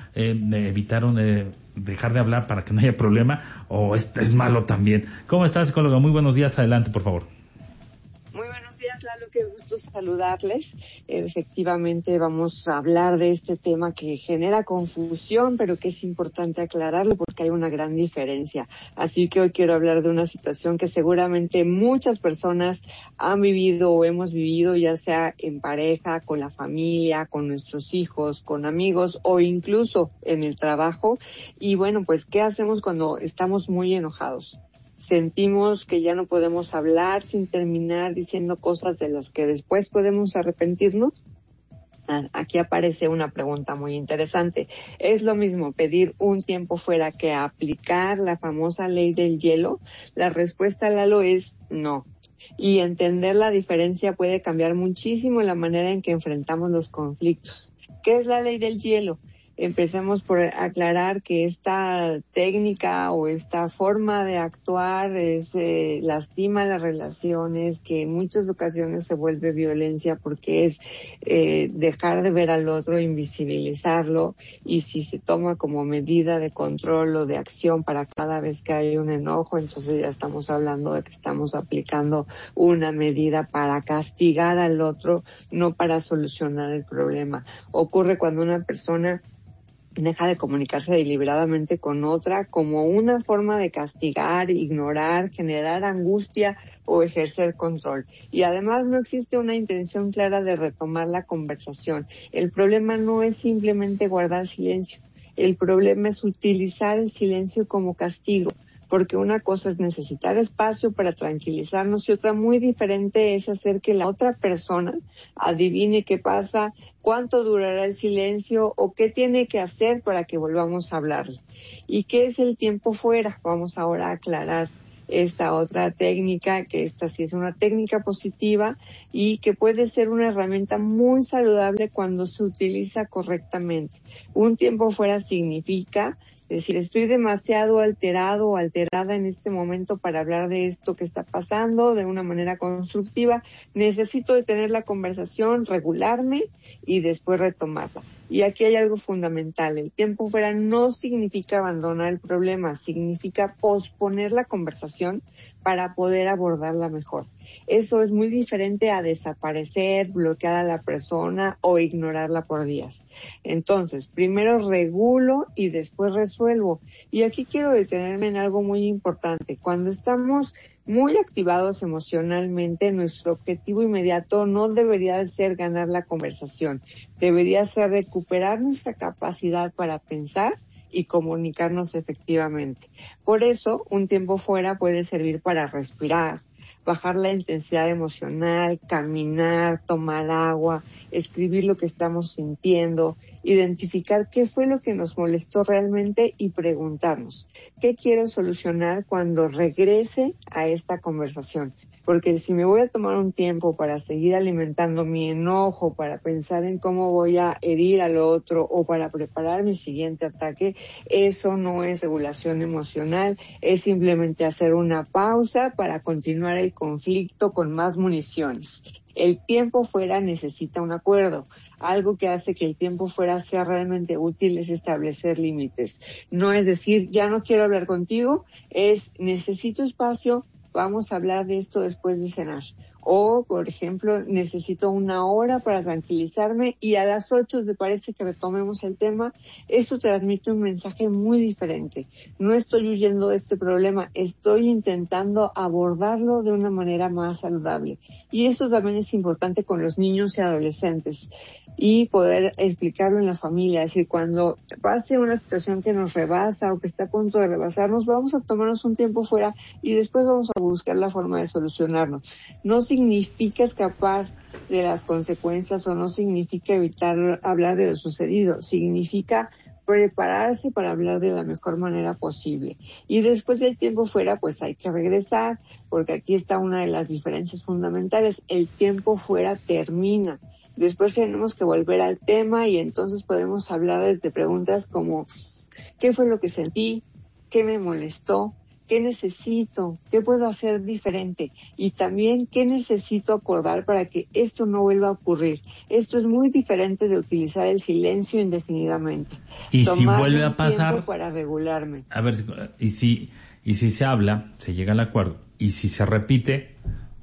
dejar de hablar para que no haya problema o es malo también? ¿Cómo estás, psicóloga? Muy buenos días, adelante, por favor. Muy buenos días, Lalo, qué gusto saludarles. Efectivamente vamos a hablar de este tema que genera confusión, pero que es importante aclararlo porque hay una gran diferencia. Así que hoy quiero hablar de una situación que seguramente muchas personas han vivido o hemos vivido, ya sea en pareja, con la familia, con nuestros hijos, con amigos o incluso en el trabajo. Y bueno, pues, ¿qué hacemos cuando estamos muy enojados? Sentimos que ya no podemos hablar sin terminar diciendo cosas de las que después podemos arrepentirnos. Aquí aparece una pregunta muy interesante. ¿Es lo mismo pedir un tiempo fuera que aplicar la famosa ley del hielo? La respuesta, Lalo, es no. Y entender la diferencia puede cambiar muchísimo la manera en que enfrentamos los conflictos. ¿Qué es la ley del hielo? Empecemos por aclarar que esta técnica o esta forma de actuar lastima las relaciones, que en muchas ocasiones se vuelve violencia porque es dejar de ver al otro, invisibilizarlo, y si se toma como medida de control o de acción para cada vez que hay un enojo, entonces ya estamos hablando de que estamos aplicando una medida para castigar al otro, no para solucionar el problema. Ocurre cuando una persona deja de comunicarse deliberadamente con otra como una forma de castigar, ignorar, generar angustia o ejercer control. Y además no existe una intención clara de retomar la conversación. El problema no es simplemente guardar silencio. El problema es utilizar el silencio como castigo. porque una cosa es necesitar espacio para tranquilizarnos y otra muy diferente es hacer que la otra persona adivine qué pasa, cuánto durará el silencio o qué tiene que hacer para que volvamos a hablarle. ¿Y qué es el tiempo fuera? Vamos ahora a aclarar esta otra técnica, que esta sí es una técnica positiva y que puede ser una herramienta muy saludable cuando se utiliza correctamente. Un tiempo fuera significa, es decir, estoy demasiado alterado o alterada en este momento para hablar de esto que está pasando de una manera constructiva, necesito detener la conversación, regularme y después retomarla. Y aquí hay algo fundamental, el tiempo fuera no significa abandonar el problema, significa posponer la conversación para poder abordarla mejor. Eso es muy diferente a desaparecer, bloquear a la persona o ignorarla por días. Entonces, primero regulo y después resuelvo. Y aquí quiero detenerme en algo muy importante. Cuando estamos muy activados emocionalmente, nuestro objetivo inmediato no debería de ser ganar la conversación. Debería ser recuperar nuestra capacidad para pensar y comunicarnos efectivamente. Por eso, un tiempo fuera puede servir para respirar, bajar la intensidad emocional, caminar, tomar agua, escribir lo que estamos sintiendo, identificar qué fue lo que nos molestó realmente y preguntarnos, ¿qué quiero solucionar cuando regrese a esta conversación? Porque si me voy a tomar un tiempo para seguir alimentando mi enojo, para pensar en cómo voy a herir al otro o para preparar mi siguiente ataque, eso no es regulación emocional, es simplemente hacer una pausa para continuar el conflicto con más municiones. El tiempo fuera necesita un acuerdo. Algo que hace que el tiempo fuera sea realmente útil es establecer límites. No es decir, ya no quiero hablar contigo, es necesito espacio, vamos a hablar de esto después de cenar. O, por ejemplo, necesito 1 hora para tranquilizarme y a las 8 me parece que retomemos el tema. Esto transmite un mensaje muy diferente. No estoy huyendo de este problema, estoy intentando abordarlo de una manera más saludable. Y esto también es importante con los niños y adolescentes y poder explicarlo en la familia. Es decir, cuando pase una situación que nos rebasa o que está a punto de rebasarnos, vamos a tomarnos un tiempo fuera y después vamos a buscar la forma de solucionarlo. No significa escapar de las consecuencias o no significa evitar hablar de lo sucedido, significa prepararse para hablar de la mejor manera posible. Y después del tiempo fuera, pues hay que regresar, porque aquí está una de las diferencias fundamentales. El tiempo fuera termina. Después tenemos que volver al tema y entonces podemos hablar desde preguntas como ¿qué fue lo que sentí? ¿Qué me molestó? ¿Qué necesito? ¿Qué puedo hacer diferente? Y también, ¿qué necesito acordar para que esto no vuelva a ocurrir? Esto es muy diferente de utilizar el silencio indefinidamente. Y si vuelve a pasar, para regularme. A ver, y si se habla, se llega al acuerdo, y si se repite.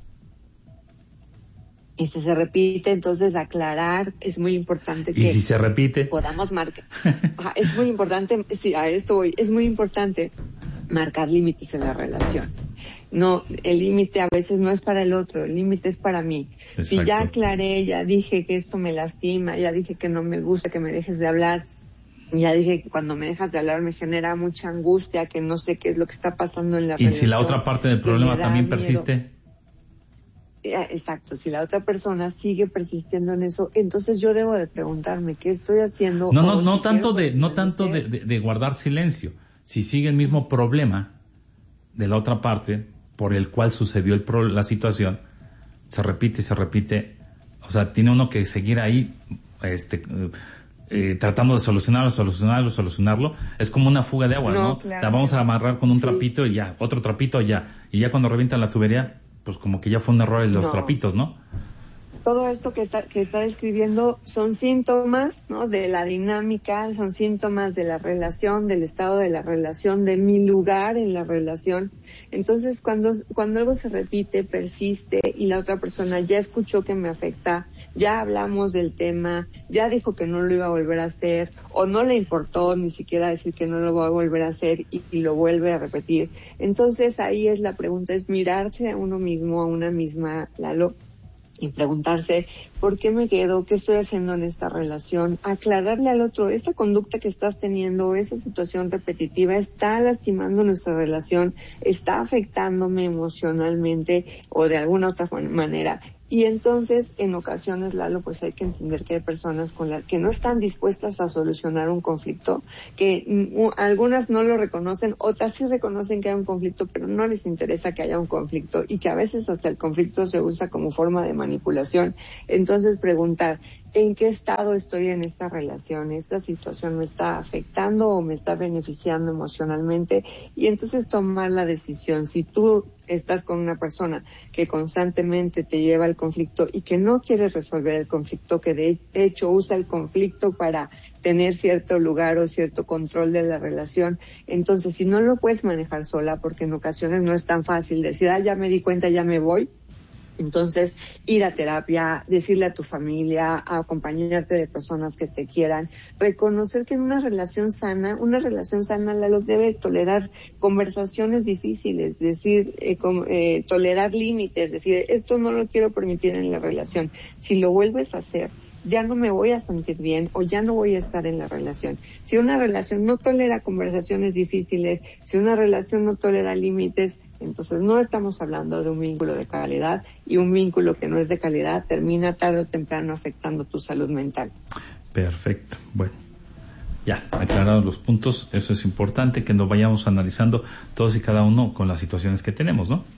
Y si se repite, entonces aclarar, es muy importante que... Y si se repite... podamos marcar. Es muy importante, sí, a esto voy, es muy importante marcar límites en la relación. No, el límite a veces no es para el otro, el límite es para mí. Exacto. Si ya aclaré, ya dije que esto me lastima, ya dije que no me gusta que me dejes de hablar, ya dije que cuando me dejas de hablar me genera mucha angustia, que no sé qué es lo que está pasando en la relación. Y si la otra parte del problema también persiste... Exacto, si la otra persona sigue persistiendo en eso, entonces yo debo de preguntarme qué estoy haciendo. No tanto de guardar silencio. Si sigue el mismo problema de la otra parte por el cual sucedió la situación, se repite, o sea, tiene uno que seguir ahí tratando de solucionarlo. Es como una fuga de agua, ¿no? Claro, la vamos a amarrar con un trapito y ya, otro trapito ya, y ya cuando revienta la tubería, pues como que ya fue un error en los trapitos, ¿no? Todo esto que está describiendo son síntomas, ¿no? De la dinámica, son síntomas de la relación, del estado de la relación, de mi lugar en la relación. Entonces, cuando algo se repite, persiste y la otra persona ya escuchó que me afecta, ya hablamos del tema, ya dijo que no lo iba a volver a hacer o no le importó ni siquiera decir que no lo va a volver a hacer y lo vuelve a repetir. Entonces, ahí es la pregunta, es mirarse a uno mismo, a una misma, Lalo, y preguntarse por qué me quedo, qué estoy haciendo en esta relación, aclararle al otro, esta conducta que estás teniendo, esa situación repetitiva está lastimando nuestra relación, está afectándome emocionalmente o de alguna otra manera. Y entonces, en ocasiones, Lalo, pues hay que entender que hay personas con las que no están dispuestas a solucionar un conflicto, que algunas no lo reconocen, otras sí reconocen que hay un conflicto, pero no les interesa que haya un conflicto y que a veces hasta el conflicto se usa como forma de manipulación. Entonces, preguntar, ¿en qué estado estoy en esta relación? ¿Esta situación me está afectando o me está beneficiando emocionalmente? Y entonces tomar la decisión. Si tú estás con una persona que constantemente te lleva al conflicto y que no quiere resolver el conflicto, que de hecho usa el conflicto para tener cierto lugar o cierto control de la relación, entonces si no lo puedes manejar sola, porque en ocasiones no es tan fácil decir, ya me di cuenta, ya me voy. Entonces, ir a terapia, decirle a tu familia, acompañarte de personas que te quieran, reconocer que en una relación sana Lalo, debe tolerar conversaciones difíciles, decir, tolerar límites, decir, esto no lo quiero permitir en la relación. Si lo vuelves a hacer, ya no me voy a sentir bien o ya no voy a estar en la relación. Si una relación no tolera conversaciones difíciles, si una relación no tolera límites, entonces no estamos hablando de un vínculo de calidad, y un vínculo que no es de calidad termina tarde o temprano afectando tu salud mental. Perfecto. Bueno, ya aclarados los puntos, eso es importante, que nos vayamos analizando todos y cada uno con las situaciones que tenemos, ¿no?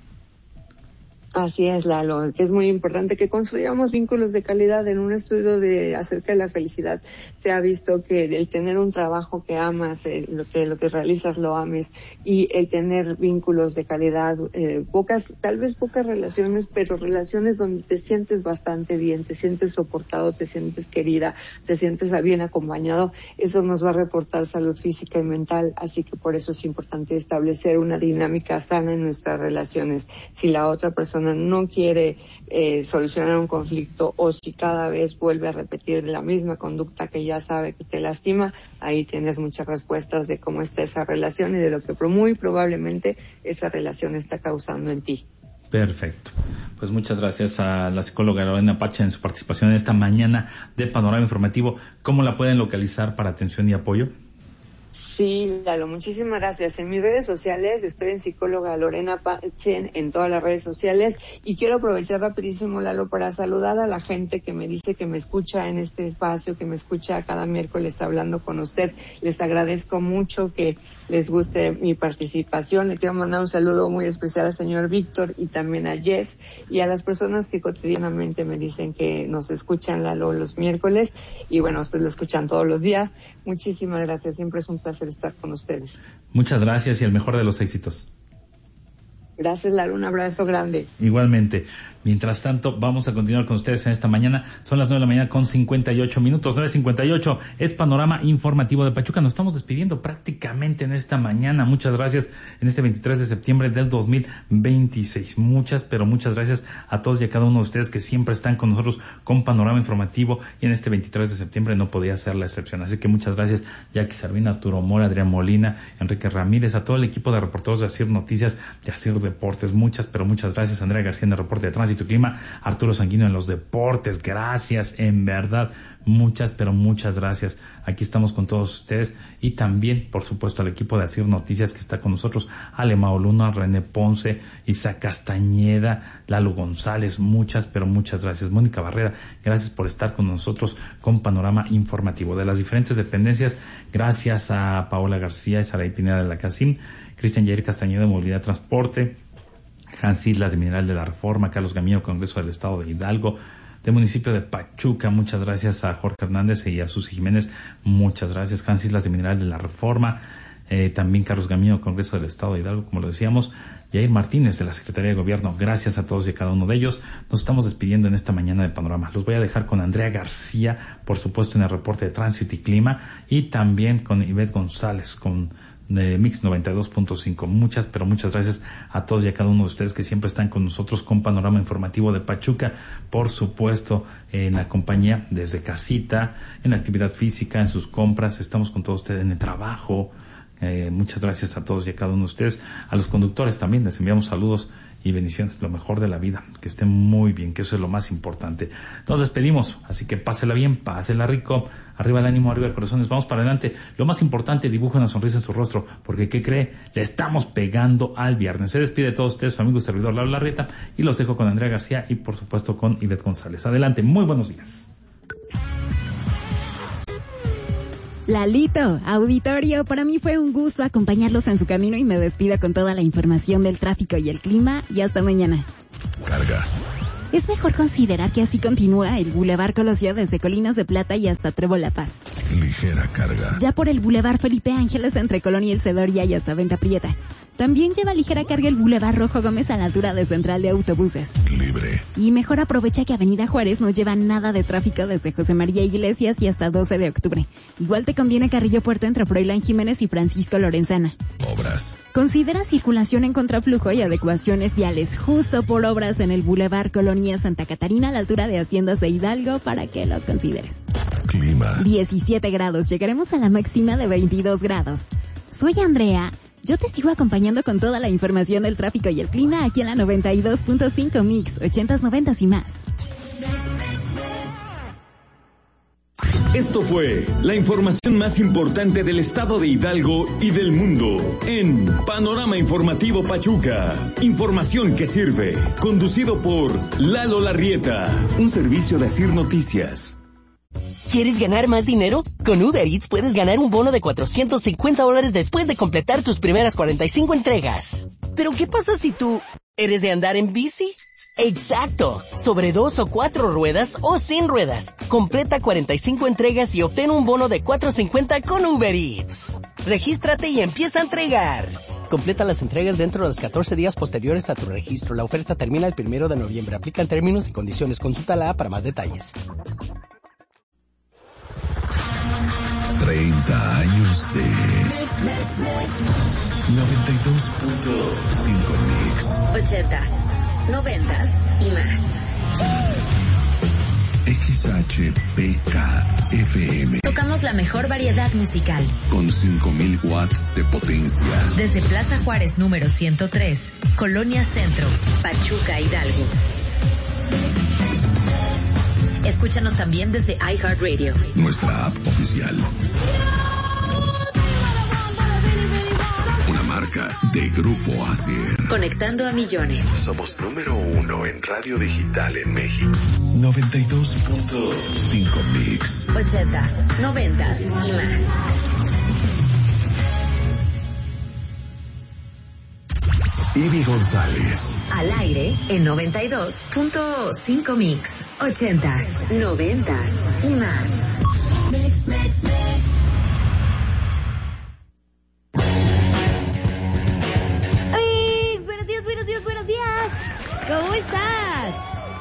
Así es, Lalo, que es muy importante que construyamos vínculos de calidad. En un estudio acerca de la felicidad se ha visto que el tener un trabajo que amas, lo que realizas lo ames, y el tener vínculos de calidad, tal vez pocas relaciones, pero relaciones donde te sientes bastante bien, te sientes soportado, te sientes querida, te sientes bien acompañado, eso nos va a reportar salud física y mental. Así que por eso es importante establecer una dinámica sana en nuestras relaciones. Si la otra persona no quiere solucionar un conflicto, o si cada vez vuelve a repetir la misma conducta que ya sabe que te lastima, ahí tienes muchas respuestas de cómo está esa relación y de lo que muy probablemente esa relación está causando en ti. Perfecto. Pues muchas gracias a la psicóloga Lorena Pacha en su participación en esta mañana de Panorama Informativo. ¿Cómo la pueden localizar para atención y apoyo? Sí, Lalo, muchísimas gracias. En mis redes sociales estoy en psicóloga Lorena Pachen en todas las redes sociales, y quiero aprovechar rapidísimo, Lalo, para saludar a la gente que me dice que me escucha en este espacio, que me escucha cada miércoles hablando con usted. Les agradezco mucho que les guste mi participación. Le quiero mandar un saludo muy especial al señor Víctor y también a Jess, y a las personas que cotidianamente me dicen que nos escuchan, Lalo, los miércoles, y bueno, ustedes lo escuchan todos los días. Muchísimas gracias, siempre es un placer estar con ustedes. Muchas gracias y el mejor de los éxitos. Gracias, Lalo, un abrazo grande. Igualmente. Mientras tanto, vamos a continuar con ustedes en esta mañana. Son las 9 de la mañana con 58 minutos, 9:58. Es Panorama Informativo de Pachuca. Nos estamos despidiendo prácticamente en esta mañana. Muchas gracias en este 23 de septiembre del 2026. Muchas, pero muchas gracias a todos y a cada uno de ustedes que siempre están con nosotros con Panorama Informativo. Y en este 23 de septiembre no podía ser la excepción. Así que muchas gracias, Jackie Servina, Arturo Mora, Adrián Molina, Enrique Ramírez, a todo el equipo de reporteros de Asir Noticias, de Asir Deportes. Muchas, pero muchas gracias. Andrea García en el reporte de Tránsito y Clima, Arturo Sanguino en los deportes. Gracias, en verdad. Muchas, pero muchas gracias. Aquí estamos con todos ustedes, y también, por supuesto, al equipo de Asir Noticias que está con nosotros, Alemao Luna, René Ponce, Isaac Castañeda, Lalo González. Muchas, pero muchas gracias. Mónica Barrera, gracias por estar con nosotros con Panorama Informativo. De las diferentes dependencias, gracias a Paola García y Saray Pineda de la CACIM, Cristian Jair Castañeda de Movilidad Transporte, Hans Islas de Mineral de la Reforma, Carlos Gamillo, Congreso del Estado de Hidalgo, del municipio de Pachuca. Muchas gracias a Jorge Hernández y a Susi Jiménez. Muchas gracias. Hans Islas de Mineral de la Reforma, también Carlos Gamillo, Congreso del Estado de Hidalgo, como lo decíamos. Yair Martínez de la Secretaría de Gobierno. Gracias a todos y a cada uno de ellos. Nos estamos despidiendo en esta mañana de Panorama. Los voy a dejar con Andrea García, por supuesto, en el reporte de Tránsito y Clima, y también con Ivette González, con Mix 92.5. Muchas, pero muchas gracias a todos y a cada uno de ustedes que siempre están con nosotros con Panorama Informativo de Pachuca. Por supuesto, en la compañía, desde casita, en la actividad física, en sus compras. Estamos con todos ustedes en el trabajo. Muchas gracias a todos y a cada uno de ustedes. A los conductores también les enviamos saludos y bendiciones, lo mejor de la vida, que estén muy bien, que eso es lo más importante. Nos despedimos, así que pásela bien, pásela rico, arriba el ánimo, arriba el corazón, vamos para adelante. Lo más importante, dibuja una sonrisa en su rostro, porque ¿qué cree? Le estamos pegando al viernes. Se despide de todos ustedes, su amigo y servidor Lalo Larrieta, y los dejo con Andrea García y por supuesto con Ivette González. Adelante, muy buenos días. Lalito, auditorio, para mí fue un gusto acompañarlos en su camino y me despido con toda la información del tráfico y el clima y hasta mañana. Carga. Es mejor considerar que así continúa el Boulevard Colosio desde Colinas de Plata y hasta Trébol La Paz. Ligera carga. Ya por el Boulevard Felipe Ángeles entre Colonia El Cedoria y hasta Venta Prieta. También lleva ligera carga el Boulevard Rojo Gómez a la altura de Central de Autobuses. Libre. Y mejor aprovecha que Avenida Juárez no lleva nada de tráfico desde José María Iglesias y hasta 12 de octubre. Igual te conviene Carrillo Puerto entre Froilán Jiménez y Francisco Lorenzana. Obras. Considera circulación en contraflujo y adecuaciones viales justo por obras en el Boulevard Colonia Santa Catarina a la altura de Haciendas de Hidalgo para que lo consideres. Clima. 17 grados. Llegaremos a la máxima de 22 grados. Soy Andrea. Yo te sigo acompañando con toda la información del tráfico y el clima aquí en la 92.5 Mix, 80s, 90s y más. Esto fue la información más importante del estado de Hidalgo y del mundo en Panorama Informativo Pachuca. Información que sirve. Conducido por Lalo Larrieta. Un servicio de Asir Noticias. ¿Quieres ganar más dinero? Con Uber Eats puedes ganar un bono de $450 después de completar tus primeras 45 entregas. ¿Pero qué pasa si tú eres de andar en bici? ¡Exacto! Sobre 2 o 4 ruedas o sin ruedas. Completa 45 entregas y obtén un bono de $450 con Uber Eats. Regístrate y empieza a entregar. Completa las entregas dentro de los 14 días posteriores a tu registro. La oferta termina el 1 de noviembre. Aplican términos y condiciones. Consulta la app para más detalles. 30 años de 92.5 Mix. 80s, 90s y más. XHPK-FM. Tocamos la mejor variedad musical. Con 5,000 watts de potencia. Desde Plaza Juárez número 103, Colonia Centro, Pachuca, Hidalgo. Escúchanos también desde iHeartRadio. Nuestra app oficial. Una marca de Grupo Asier. Conectando a millones. Somos número 1 en radio digital en México. 92.5 Mix. 80s, 90s y más. Ivy González. Al aire en 92.5 Mix. 80s, 90s y más. Mix, mix, mix. Amigos, buenos días, buenos días, buenos días. ¿Cómo estás?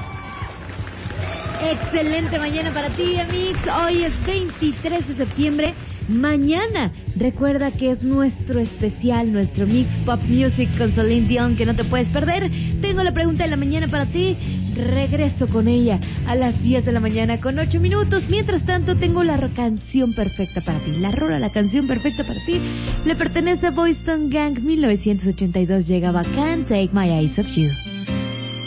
Excelente mañana para ti, amigos. Hoy es 23 de septiembre. Mañana, recuerda que es nuestro especial, nuestro Mix Pop Music con Celine Dion, que no te puedes perder. Tengo la pregunta de la mañana para ti. Regreso con ella a las 10 de la mañana con 8 minutos. Mientras tanto, tengo la canción perfecta para ti. La canción perfecta para ti le pertenece a Boyz II Gang. 1982 llegaba Can't Take My Eyes Off You.